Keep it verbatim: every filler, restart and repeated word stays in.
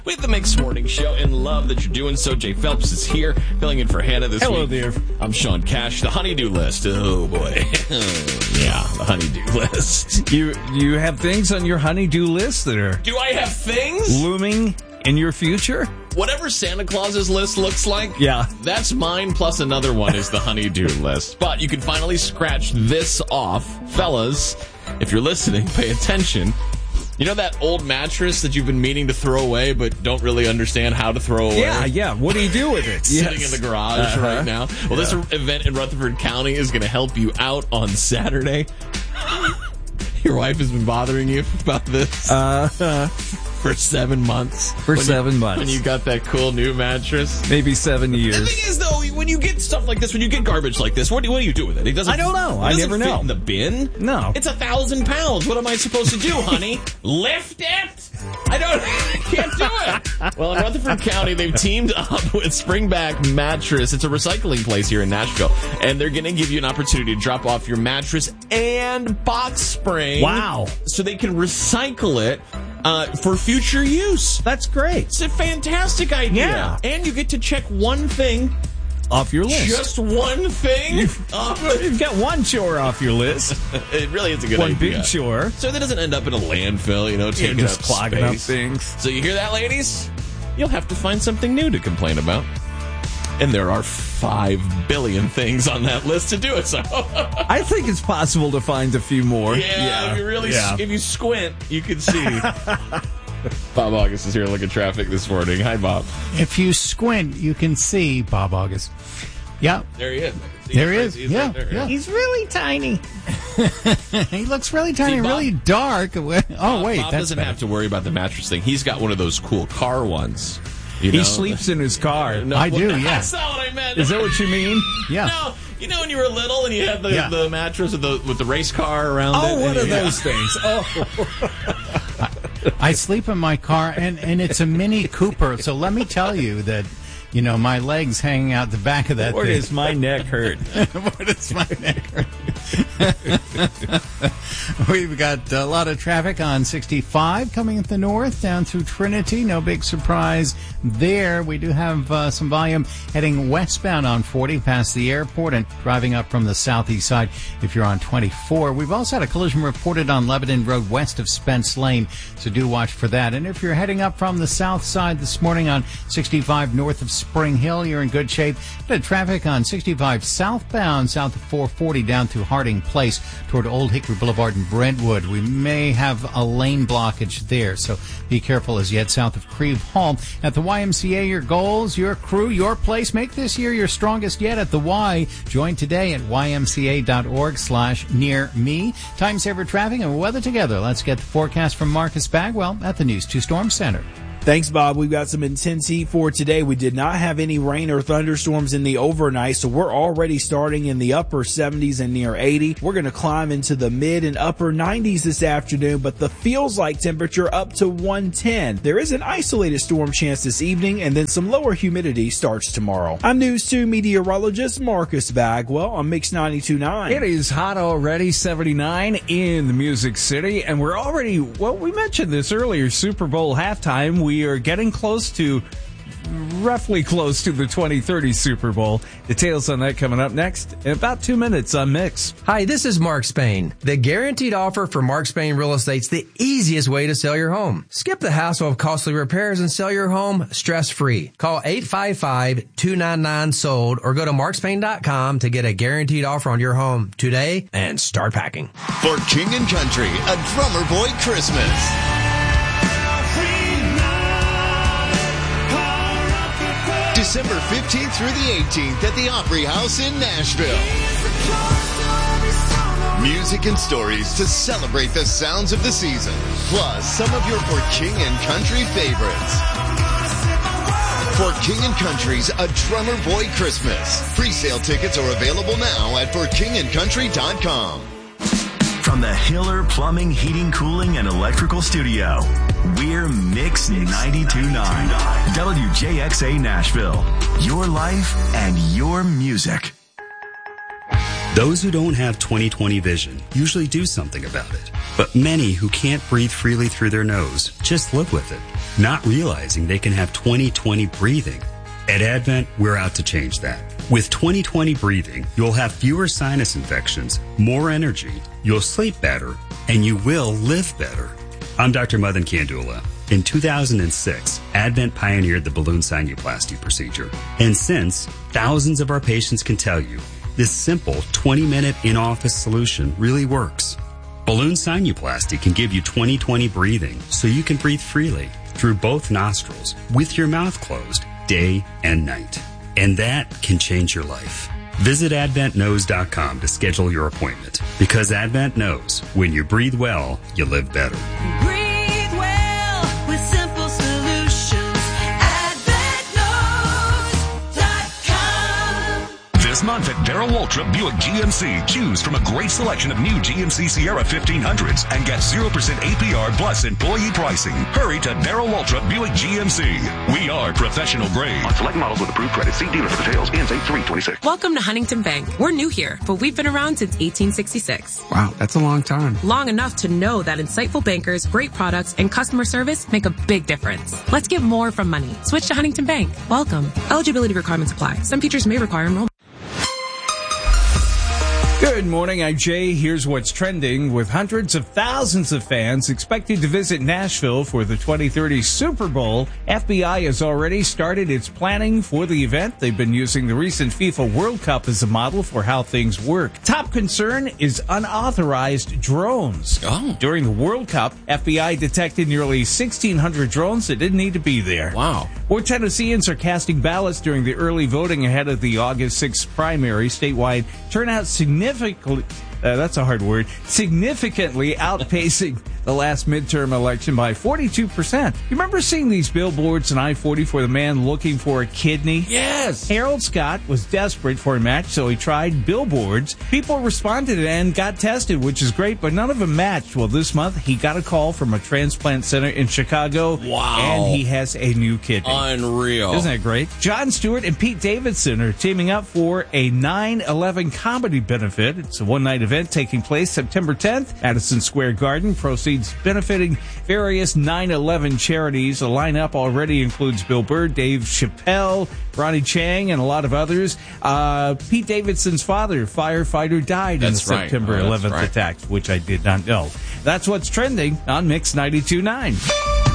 With the Mix Morning Show, and love that you're doing so. Jay Phelps is here, filling in for Hannah this Hello week. there. I'm Sean Cash. The honeydew list. Oh, boy. Yeah, the honeydew list. You you have things on your honeydew list that are Do I have things? looming in your future? Whatever Santa Claus's list looks like, Yeah. that's mine, plus another one is the honeydew list. But you can finally scratch this off. Fellas, if you're listening, pay attention. You know that old mattress that you've been meaning to throw away but don't really understand how to throw away? Yeah, yeah. What do you do with it? Sitting Yes. in the garage Uh-huh. right now. Well, this event in Rutherford County is going to help you out on Saturday. Your wife has been bothering you about this Uh, for seven months. For When seven you, months. When you got that cool new mattress. maybe seven The years. thing is, though, when you get stuff like this, when you get garbage like this, what do, what do you do with it? It doesn't. I don't know. It I doesn't never fit know. in the bin. No. It's a thousand pounds. What am I supposed to do, honey? Lift it? I don't. I can't do it. Well, in Rutherford County, they've teamed up with Springback Mattress. It's a recycling place here in Nashville, and they're going to give you an opportunity to drop off your mattress and box spring. Wow. So they can recycle it uh, for future use. That's great. It's a fantastic idea. Yeah. And you get to check one thing. Off your list. Just one thing? You've, off. you've got one chore off your list. It really is a good One idea. big chore. So that doesn't end up in a landfill, you know, You're taking just up clogging up space. things. So you hear that, ladies? You'll have to find something new to complain about. And there are five billion things on that list to do it, so. I think it's possible to find a few more. Yeah, if you really, Yeah. if you squint, you can see. Bob August is here to look at traffic this morning. Hi, Bob. If you squint, you can see Bob August. Yeah, There he is. See, there he he's is. right- he's Yeah, right there, yeah. He's really tiny. He looks really tiny, See, Bob- really dark. Oh, wait, Bob that's doesn't better. have to worry about the mattress thing. He's got one of those cool car ones. You He know? sleeps in his car. No, I do, well, yeah. That's not what I meant. Is that what you mean? Yeah. No, you know when you were little and you had the, Yeah. the mattress with the with the race car around it? Oh, one and of you- those things. Oh, I sleep in my car, and, and it's a Mini Cooper. So let me tell you that, you know, my legs hanging out the back of that where thing. does my neck hurt? Where does my neck hurt? We've got a lot of traffic on sixty-five coming at the north down through Trinity. No big surprise there. We do have uh, some volume heading westbound on forty past the airport and driving up from the southeast side if you're on twenty-four. We've also had a collision reported on Lebanon Road west of Spence Lane, so do watch for that. And if you're heading up from the south side this morning on sixty-five north of Spring Hill, you're in good shape. The traffic on sixty-five southbound south of four forty down through Harding Place toward Old Hickory Boulevard and Brentwood. We may have a lane blockage there, so be careful as you head south of Creve Hall. At the Y M C A, your goals, your crew, your place. Make this year your strongest yet at the Y. Join today at Y M C A dot org slash near me. Time saver traffic and weather together. Let's get the forecast from Marcus Bagwell at the News two Storm Center. Thanks, Bob. We've got some intense heat for today. We did not have any rain or thunderstorms in the overnight, so we're already starting in the upper seventies and near eighty. We're going to climb into the mid and upper nineties this afternoon, but the feels like temperature up to one ten. There is an isolated storm chance this evening, and then some lower humidity starts tomorrow. I'm News two meteorologist Marcus Bagwell on Mix ninety-two point nine. it is hot already, seventy-nine in the Music City, and we're already, well, we mentioned this earlier, Super Bowl halftime. We are getting close to, roughly close to the twenty thirty Super Bowl. Details on that coming up next in about two minutes on Mix. Hi, this is Mark Spain. The guaranteed offer for Mark Spain Real Estate's the easiest way to sell your home. Skip the hassle of costly repairs and sell your home stress-free. Call eight five five, two nine nine, sold or go to mark spain dot com to get a guaranteed offer on your home today and start packing. For King and Country, a Drummer Boy Christmas. December fifteenth through the eighteenth at the Opry House in Nashville. Music and stories to celebrate the sounds of the season, plus some of your For King and Country favorites. For King and Country's A Drummer Boy Christmas. Pre-sale tickets are available now at for king and country dot com. From the Hiller Plumbing, Heating, Cooling, and Electrical Studio, we're Mix ninety-two point nine. W J X A Nashville. Your life and your music. Those who don't have twenty twenty vision usually do something about it. But many who can't breathe freely through their nose just live with it, not realizing they can have twenty twenty breathing. At Advent, we're out to change that. With twenty twenty breathing, you'll have fewer sinus infections, more energy, you'll sleep better, and you will live better. I'm Doctor Madan Kandula. In two thousand six, Advent pioneered the balloon sinuplasty procedure. And since, thousands of our patients can tell you, this simple twenty-minute in-office solution really works. Balloon sinuplasty can give you twenty twenty breathing so you can breathe freely through both nostrils with your mouth closed day and night. And that can change your life. Visit advent knows dot com to schedule your appointment, because Advent knows when you breathe well, you live better. Breathe well with simple solutions. advent knows dot com. This month at Darrell Waltrip Buick G M C, choose from a great selection of new G M C Sierra fifteen hundreds and get zero percent A P R plus employee pricing. Hurry to Darrell Waltrip Buick G M C. We are professional grade. On select models with approved credit. See dealer for details. Ends eight three twenty-six. Welcome to Huntington Bank. We're new here, but we've been around since eighteen sixty-six. Wow, that's a long time. Long enough to know that insightful bankers, great products, and customer service make a big difference. Let's get more from money. Switch to Huntington Bank. Welcome. Eligibility requirements apply. Some features may require enrollment. Good morning, I'm Jay. Here's what's trending. With hundreds of thousands of fans expected to visit Nashville for the twenty thirty Super Bowl, F B I has already started its planning for the event. They've been using the recent FIFA World Cup as a model for how things work. Top concern is unauthorized drones. Oh. During the World Cup, F B I detected nearly sixteen hundred drones that didn't need to be there. Wow. More Tennesseans are casting ballots during the early voting ahead of the August sixth primary. Statewide turnout significantly Significantly, uh, that's a hard word, significantly outpacing the last midterm election by forty-two percent. You remember seeing these billboards on I forty for the man looking for a kidney? Yes. Harold Scott was desperate for a match, so he tried billboards. People responded and got tested, which is great, but none of them matched. Well, this month, he got a call from a transplant center in Chicago. Wow. And he has a new kidney. Unreal. Isn't that great? Jon Stewart and Pete Davidson are teaming up for a nine eleven comedy benefit. It's a one-night event taking place September tenth, Madison Square Garden. Proceeds benefiting various nine eleven charities. The lineup already includes Bill Burr, Dave Chappelle, Ronnie Chang, and a lot of others. Uh, Pete Davidson's father, firefighter, died That's in the right. September Oh, eleventh right. attacks, which I did not know. That's what's trending on Mix ninety-two point nine.